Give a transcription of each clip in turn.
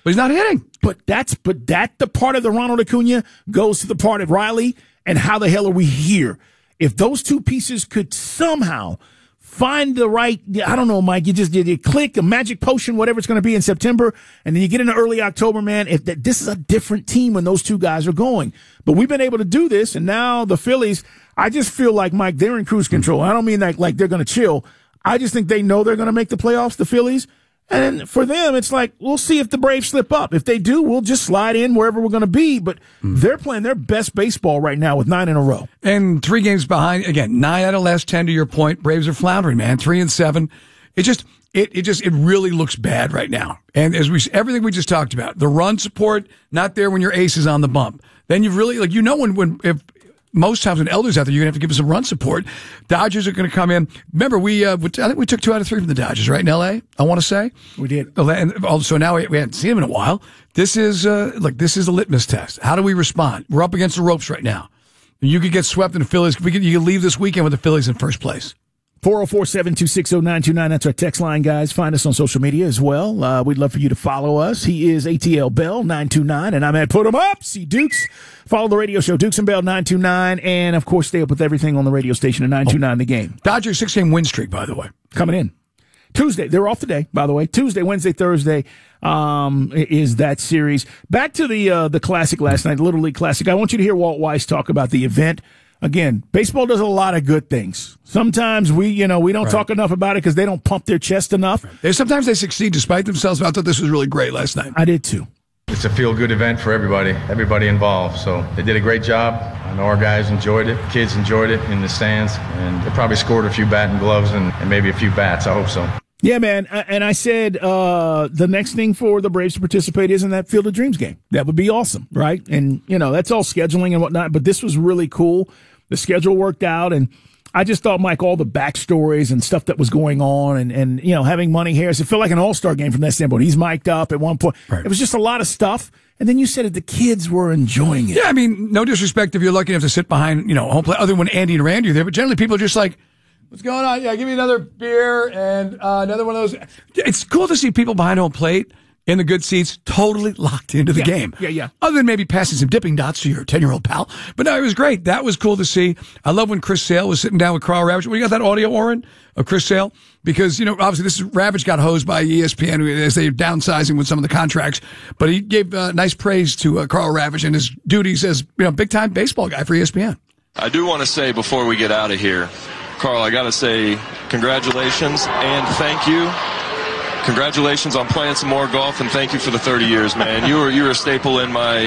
But he's not hitting. But the part of the Ronald Acuna goes to the part of Riley, and how the hell are we here? If those two pieces could somehow find the right, I don't know, Mike, you click a magic potion, whatever it's going to be in September, and then you get into early October, man, this is a different team when those two guys are going. But we've been able to do this, and now the Phillies, I just feel like, Mike, they're in cruise control. I don't mean like they're going to chill. I just think they know they're going to make the playoffs, the Phillies. And for them, it's like, we'll see if the Braves slip up. If they do, we'll just slide in wherever we're going to be. But they're playing their best baseball right now with 9 in a row. And 3 games behind. Again, 9 out of the last 10 to your point. Braves are floundering, man. 3-7. It really looks bad right now. And everything we just talked about, the run support, not there when your ace is on the bump. Then you've really, if most times when Elder's out there, you're going to have to give us some run support. Dodgers are going to come in. Remember, I think we took 2 out of 3 from the Dodgers, right, in L.A., I want to say? We did. And also now we haven't seen them in a while. This is a litmus test. How do we respond? We're up against the ropes right now. You could get swept in the Phillies. You could leave this weekend with the Phillies in first place. 404-726-0929. That's our text line, guys. Find us on social media as well. We'd love for you to follow us. He is ATL Bell 929, and I'm at Put 'em Up. See Dukes. Follow the radio show, Dukes and Bell 929, and of course, stay up with everything on the radio station at 929 The Game. Dodgers 6-game win streak, by the way, coming in Tuesday. They're off today, by the way. Tuesday, Wednesday, Thursday is that series. Back to the classic last night, the Little League Classic. I want you to hear Walt Weiss talk about the event. Again, baseball does a lot of good things. Sometimes we don't talk enough about it because they don't pump their chest enough. Sometimes they succeed despite themselves. I thought this was really great last night. I did too. It's a feel-good event for everybody involved. So they did a great job. I know our guys enjoyed it. Kids enjoyed it in the stands. And they probably scored a few batting gloves and maybe a few bats. I hope so. Yeah, man. And I said the next thing for the Braves to participate is in that Field of Dreams game. That would be awesome, right? And, that's all scheduling and whatnot. But this was really cool. The schedule worked out. And I just thought, Mike, all the backstories and stuff that was going on and having Money Harris, it felt like an all-star game from that standpoint. He's mic'd up at one point. Right. It was just a lot of stuff. And then you said that the kids were enjoying it. Yeah, I mean, no disrespect if you're lucky enough to sit behind, home plate, other than when Andy and Randy are there. But generally people are just like, what's going on? Yeah, give me another beer and another one of those. It's cool to see people behind home plate in the good seats, totally locked into the game. Yeah. Other than maybe passing some dipping dots to your 10-year-old pal. But no, it was great. That was cool to see. I love when Chris Sale was sitting down with Carl Ravitch. We got that audio, Oren, of Chris Sale? Because, obviously Ravitch got hosed by ESPN as they're downsizing with some of the contracts. But he gave nice praise to Carl Ravitch and his duties as, big-time baseball guy for ESPN. I do want to say before we get out of here, Carl, I got to say congratulations and thank you. Congratulations on playing some more golf, and thank you for the 30 years, man. You were a staple in my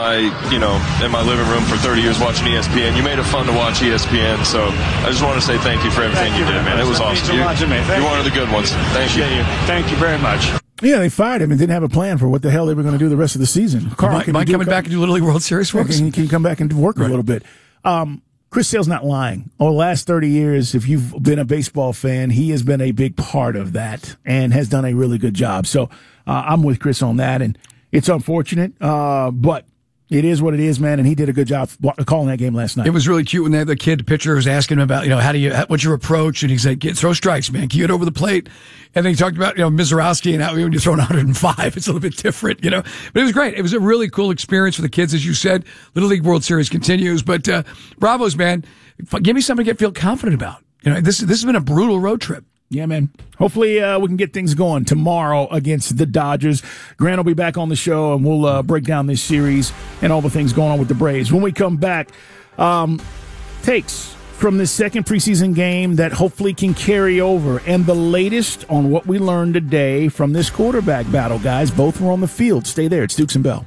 living room for 30 years watching ESPN. You made it fun to watch ESPN, so I just want to say thank you for everything you did, man. It was awesome. You're one of the good ones. Thank you. Thank you very much. Yeah, they fired him and didn't have a plan for what the hell they were going to do the rest of the season. Carl, Mike coming back and do Little League World Series for us? Can you come back and work a little bit? Chris Sale's not lying. Over the last 30 years, if you've been a baseball fan, he has been a big part of that and has done a really good job. So I'm with Chris on that, and it's unfortunate, but it is what it is, man, and he did a good job calling that game last night. It was really cute when the kid, the pitcher, was asking him about, what's your approach? And he said, throw strikes, man. Can you get over the plate? And then he talked about, Mizorowski and how when you're throwing 105, it's a little bit different, But it was great. It was a really cool experience for the kids, as you said. Little League World Series continues, but bravos, man. Give me something to feel confident about. This has been a brutal road trip. Yeah, man. Hopefully we can get things going tomorrow against the Dodgers. Grant will be back on the show, and we'll break down this series and all the things going on with the Braves. When we come back, takes from this second preseason game that hopefully can carry over, and the latest on what we learned today from this quarterback battle, guys. Both were on the field. Stay there. It's Dukes and Bell.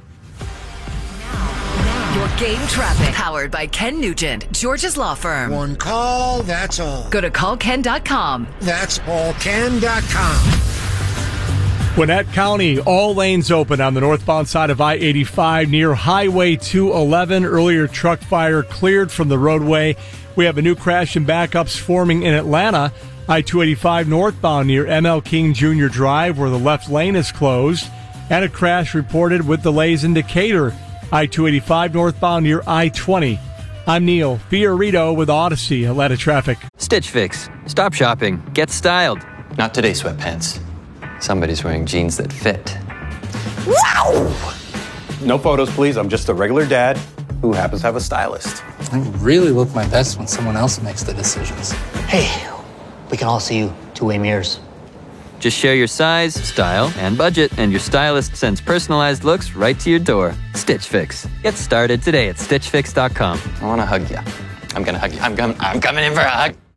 Your game traffic, powered by Ken Nugent, George's Law Firm. One call, that's all. Go to callken.com. That's allken.com. Gwinnett County, all lanes open on the northbound side of I-85 near Highway 211. Earlier truck fire cleared from the roadway. We have a new crash and backups forming in Atlanta. I-285 northbound near ML King Jr. Drive, where the left lane is closed. And a crash reported with delays in Decatur. I-285 northbound near I-20. I'm Neil Fiorito with Odyssey Atlanta traffic. Stitch Fix. Stop shopping. Get styled. Not today, sweatpants. Somebody's wearing jeans that fit. Wow! No photos, please. I'm just a regular dad who happens to have a stylist. I really look my best when someone else makes the decisions. Hey, we can all see you two-way mirrors. Just share your size, style, and budget, and your stylist sends personalized looks right to your door. Stitch Fix. Get started today at StitchFix.com. I want to hug you. I'm going to hug you. I'm coming in for a hug.